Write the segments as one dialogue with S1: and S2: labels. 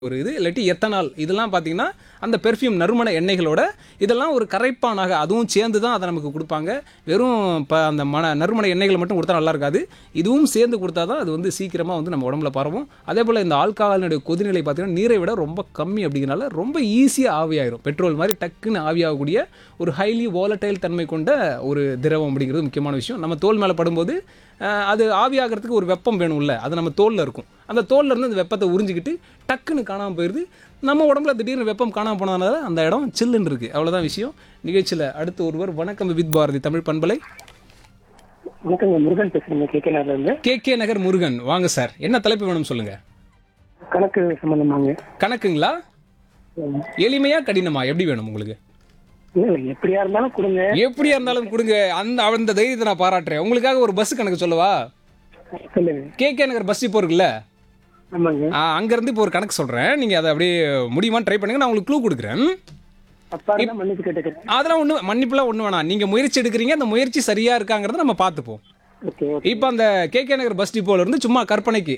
S1: ஒரு இது இல்லாட்டி எத்தனால் இதெல்லாம் பார்த்தீங்கன்னா அந்த பெர்ஃப்யூம் நறுமண எண்ணெய்களோட இதெல்லாம் ஒரு கரைப்பானாக அதுவும் சேர்ந்து தான் அதை நமக்கு கொடுப்பாங்க. வெறும் இப்போ அந்த நறுமண எண்ணெய்களை மட்டும் கொடுத்தா நல்லா இருக்காது. இதுவும் சேர்ந்து கொடுத்தா தான் அது வந்து சீக்கிரமாக வந்து நம்ம உடம்புல பரவும். அதே போல் இந்த ஆல்கஹாலினுடைய கொதிநிலை பார்த்தீங்கன்னா நீரை விட ரொம்ப கம்மி அப்படிங்கிறனால ரொம்ப ஈஸியாக ஆவியாயிரும். பெட்ரோல் மாதிரி டக்குன்னு ஆவியாகக்கூடிய ஒரு ஹைலி வாலடைல் தன்மை கொண்ட ஒரு திரவம் அப்படிங்கிறது முக்கியமான விஷயம். நம்ம தோல் மேலே படும்போது அது ஆவியாகிறதுக்கு ஒரு வெப்பம் வேணும்ல, அது நம்ம தோலில் இருக்கும். அந்த தோல்ல இருந்து அந்த வெப்பத்தை உறிஞ்சிக்கிட்டு டக்குன்னு காணாமல் போயிடுது. நம்ம உடம்புல திடீர்னு வெப்பம் காணாமல் போனதுனால அந்த இடம் சில்லுன்னு இருக்குது. அவ்வளோதான் விஷயம். நிகழ்ச்சியில் அடுத்து ஒருவர். வணக்கம் வித் பாரதி தமிழ் பண்பலை.
S2: வணக்கங்க, முருகன் பேசுறீங்க கேகே நகர்ல.
S1: கே நகர் முருகன், வாங்க சார். என்ன தலைப்பு வேணும் சொல்லுங்க.
S2: கணக்கு சம்பந்தமாங்க.
S1: கணக்குங்களா? எளிமையா கடினமா எப்படி வேணும் உங்களுக்கு?
S2: இல்ல எப்படியா இருந்தாலும் கொடுங்க.
S1: எப்படியா இருந்தாலும் கொடுங்க. அந்த தைரியத்தை நான் பாராட்டுறேன். உங்களுக்காக ஒரு பஸ் கணக்கு சொல்லவா?
S2: சொல்லுங்க.
S1: கே நகர் பஸ் இப்போ இருக்குல்ல,
S2: ஆமாங்க.
S1: அங்கேருந்து இப்போ ஒரு கணக்கு சொல்கிறேன். நீங்கள் அதை அப்படியே முடியுமான்னு ட்ரை பண்ணுங்க. நான் உங்களுக்கு க்ளூ கொடுக்குறேன்.
S2: அப்பாதான் மன்னிப்பு கேட்டுக்கிறேன்.
S1: அதெல்லாம் ஒன்று மன்னிப்புலாம் ஒன்று வேணாம். நீங்கள் முயற்சி எடுக்கிறீங்க, அந்த முயற்சி சரியாக இருக்காங்கிறத நம்ம பார்த்துப்போம்.
S2: ஓகே.
S1: இப்போ அந்த கே நகர் பஸ் டிப்போல இருந்து சும்மா கற்பனைக்கு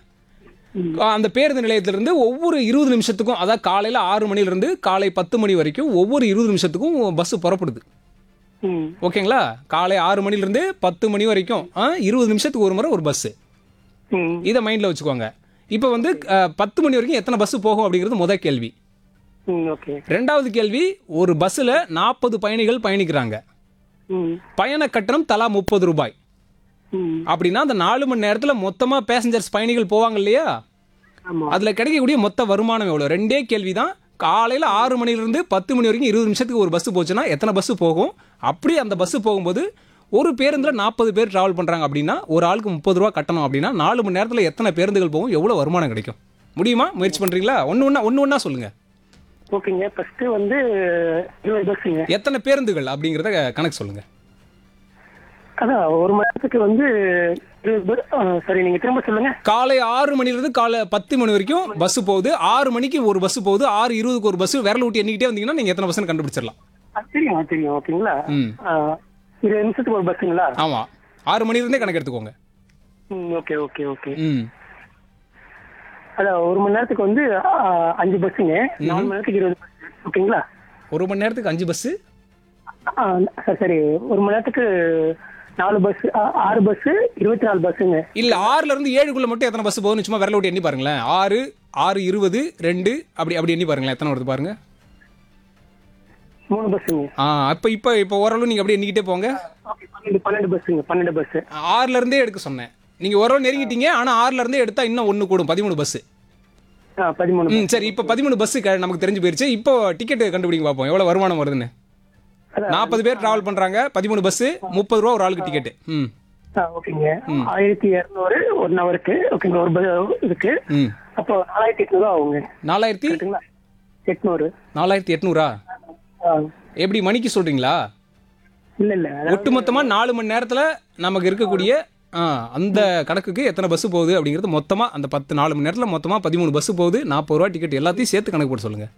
S1: அந்த பேருந்து நிலையத்திலிருந்து ஒவ்வொரு 20 நிமிஷத்துக்கும், அதாவது காலையில் 6 மணிலிருந்து காலை 10 மணி வரைக்கும் ஒவ்வொரு 20 நிமிஷத்துக்கும் பஸ் புறப்படுது. ஓகேங்களா? காலை 6 மணிலிருந்து 10 மணி வரைக்கும் 20 நிமிஷத்துக்கு ஒரு முறை ஒரு பஸ்ஸு. இதை மைண்டில் வச்சுக்கோங்க. இப்போ வந்து 10 மணி வரைக்கும் எத்தனை பஸ் போகும் அப்படிங்கிறது முதல் கேள்வி. ரெண்டாவது கேள்வி, ஒரு பஸ்ஸில் 40 பயணிகள் பயணிக்கிறாங்க. பயண கட்டணம் தலா 30 ரூபாய். அப்படின்னா அந்த 4 மணி நேரத்தில் மொத்தமாக பேசஞ்சர்ஸ் பயணிகள் போவாங்க இல்லையா, அதில் கிடைக்கக்கூடிய மொத்த வருமானம் எவ்வளோ? ரெண்டே கேள்வி தான். காலையில் 6 மணிலிருந்து 10 மணி வரைக்கும் 20 நிமிஷத்துக்கு ஒரு பஸ்ஸு போச்சுன்னா எத்தனை பஸ்ஸு போகும்? அப்படி அந்த பஸ்ஸு போகும்போது ஒரு பேருந்தில் 40 பேர் ட்ராவல் பண்ணுறாங்க அப்படின்னா ஒரு ஆளுக்கு 30 ரூபா கட்டணும். அப்படின்னா 4 மணி நேரத்தில் எத்தனை பேருந்துகள் போகும், எவ்வளோ வருமானம் கிடைக்கும்? முடியுமா? முயற்சி பண்ணுறீங்களா? ஒன்று ஒன்றா சொல்லுங்கள்.
S2: ஓகேங்க. ஃபர்ஸ்ட் வந்து 20 பஸ்ஸுங்க.
S1: எத்தனை பேருந்துகள் அப்படிங்கிறத கணக்கு சொல்லுங்கள்.
S2: அதான் ஒரு மணி நேரத்துக்கு வந்து 20 பஸ். சரி, நீங்க திரும்ப சொல்லுங்க.
S1: காலை 6 மணிலிருந்து காலை 10 மணி வரைக்கும் பஸ் போகுது. 6 மணிக்கு ஒரு பஸ் போகுது. 6:20க்கு ஒரு பஸ். விரல் ஊட்டி எண்ணிக்கிட்டே வந்தீங்கன்னா நீங்கள் எத்தனை பஸ்ன்னு கண்டுபிடிச்சிடலாம்.
S2: தெரியும். ஓகேங்களா? 20 நிமிஷத்துக்கு ஒரு பஸ்ஸுங்களா?
S1: ஆமாம், 6 மணிலிருந்தே கணக்கு எடுத்துக்கோங்க.
S2: ஓகே. அதான் ஒரு மணி நேரத்துக்கு வந்து 5 பஸ்ஸுங்க. 4 மணி நேரத்துக்கு 20 பஸ். ஓகேங்களா?
S1: ஒரு மணி நேரத்துக்கு 5 பஸ்ஸு.
S2: சரி, ஒரு மணி நேரத்துக்கு 4 பஸ், 6 பஸ், 24 பஸ்ஸுங்க.
S1: இல்ல 6ல இருந்து 7க்குள்ள மட்டும் எத்தனை பஸ் போகுதுன்னு சும்மா விரல விட்டு எண்ணி பாருங்களேன். 6, 6:20, 2 அப்படி எண்ணி பாருங்களேன். எத்தனை வருது பாருங்க.
S2: 3 பஸ்ஸுங்க.
S1: இப்போ ஓரளவு நீங்க அப்படியே எண்ணிக்கிட்டே போங்க.
S2: 12 பஸ்ஸுங்க. 12 பஸ்.
S1: 6ல இருந்தே எடுக்க சொன்னேன். நீங்க ஓரளவு நெருங்கிட்டீங்க. ஆனா 6ல இருந்தே எடுத்தா இன்னும் 1 கூடும். 13 பஸ்.
S2: 13.
S1: சரி, இப்போ 13 பஸ் நமக்கு தெரிஞ்சு போயிருச்சு. இப்போ டிக்கெட் கண்டுபிடிங்க பார்ப்போம் எவ்வளவு வருமானம் வருதுன்னு. 40 பேர் டிராவல் பண்றாங்க. 13 பஸ், 30 ரூபா ஒரு ஆளுக்கு டிக்கெட்.
S2: ஓகேங்க. 1200 1 ஹவருக்கு. ஓகேங்க. ஒரு பஸ் இருக்கு. அப்போ 4800 ஆகுங்க.
S1: 4800. 4800 எப்படி மணிக்கு சொல்றீங்களா?
S2: இல்ல
S1: ஒட்டுமொத்தமா 4 மணி நேரத்துல நமக்கு இருக்கக்கூடிய அந்த கணக்குக்கு எத்தனை பஸ் போகுது அப்படிங்கிறது மொத்தமா அந்த 4 மணி நேரத்துல மொத்தமா 13 பஸ் போகுது. 40 ரூபா டிக்கெட் எல்லாத்தையும் சேர்த்து கணக்கு போட்டு சொல்லுங்க.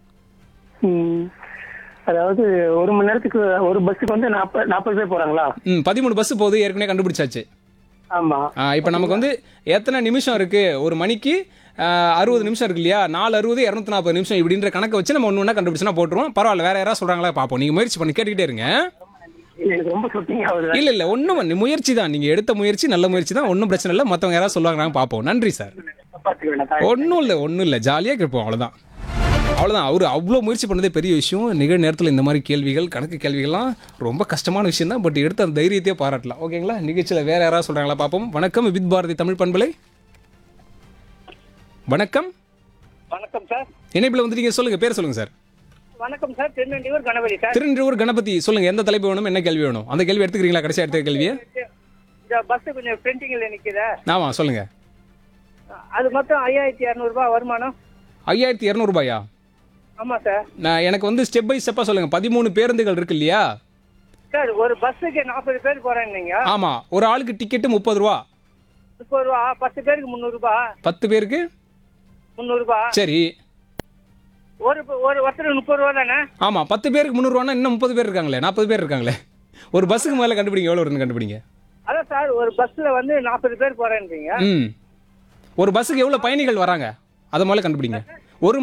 S2: அதாவது ஒரு மணி நேரத்துக்கு ஒரு பஸ்ஸுக்கு வந்து 40 பேர் போறாங்களா?
S1: 13 பஸ் போகுது. ஏற்கனவே கண்டுபிடிச்சாச்சு.
S2: ஆமா.
S1: இப்போ நமக்கு வந்து எத்தனை நிமிஷம் இருக்கு? ஒரு மணிக்கு 60 நிமிஷம் இருக்கு இல்லையா? 4:60 240 நிமிஷம் இப்படின்ற கணக்கை வச்சு நம்ம ஒன்று கண்டுபிடிச்சுனா போட்டுருவோம். பரவாயில்ல, வேற யாராவது சொல்றாங்களா பார்ப்போம். நீங்க முயற்சி பண்ணி கேட்டுக்கிட்டே இருங்க.
S2: ரொம்ப சொட்டிங்க.
S1: இல்ல ஒன்றும் முயற்சி தான். நீங்க எடுத்த முயற்சி நல்ல முயற்சி தான். ஒன்றும் பிரச்சனை இல்லை. மற்றவங்க யாராவது சொல்லுவாங்க பார்ப்போம். நன்றி சார். ஒன்றும் இல்லை ஜாலியாக கேட்போம். அவ்வளோதான். அவர் அவ்வளோ முயற்சி பண்ணதே பெரிய விஷயம். நிகழ் நேரத்தில் இந்த மாதிரி கேள்விகள், கணக்கு கேள்விகள்லாம் ரொம்ப கஷ்டமான விஷயம் தான். பட் எடுத்த அந்த தைரியத்தையே பாராட்டலாம். ஓகேங்களா? நிகழ்ச்சியில் வேற யாராவது சொல்கிறாங்களா பார்ப்போம். வணக்கம் வித் பாரதி தமிழ் பண்பலை. வணக்கம்.
S3: வணக்கம் சார்.
S1: இணைப்பில் வந்துட்டீங்க. சொல்லுங்க, பேர் சொல்லுங்க சார்.
S3: வணக்கம் சார். திருநெல்வேலூர் கணபதி சார்.
S1: திருநெல்வேலூர் கணபதி, சொல்லுங்க. எந்த தலைப்பு வேணும், என்ன கேள்வி வேணும்? அந்த கேள்வி எடுத்துக்கிறீங்களா? கடைசியாக எடுத்த கேள்வியை.
S3: இந்த பஸ் கொஞ்சம் பிரிண்டிங்ல நிக்குதா?
S1: ஆமா, சொல்லுங்க.
S3: அது மொத்தம் 5200 ரூபாய் வருமானம்.
S1: 5200 ரூபாயா?
S3: ஆமா சார்.
S1: எனக்கு வந்து ஸ்டெப் பை ஸ்டெப்பா சொல்லுங்க. 13 பேருந்துகள் இருக்கு இல்லையா
S3: சார்? ஒரு பஸ்ஸுக்கு 40 பேர் போறாங்க.
S1: ஆமா. ஒரு ஆளுக்கு டிக்கெட் 30 ரூபா.
S3: 30 ரூபா. 10 பேருக்கு 300 ரூபாய்.
S1: 10 பேருக்கு
S3: 300 ரூபாய்.
S1: சரி.
S3: ஒரு ஒருத்தருக்கு 30 ரூபா தானே?
S1: ஆமா. 10 பேருக்கு 300 ரூபானா இன்னும் 30 பேர் இருக்காங்களே, 40 பேர் இருக்காங்களே. ஒரு பஸ்ஸுக்கு முதல்ல கண்டுபிடிங்க, எவ்வளவு வருதுன்னு கண்டுபிடிங்க.
S3: அதான் சார், ஒரு பஸ்ல வந்து 40 பேர் போறேன்றீங்க.
S1: ஒரு பஸ்ஸுக்கு எவ்வளவு பயணிகள் வராங்க அதை முதல்ல கண்டுபிடிங்க.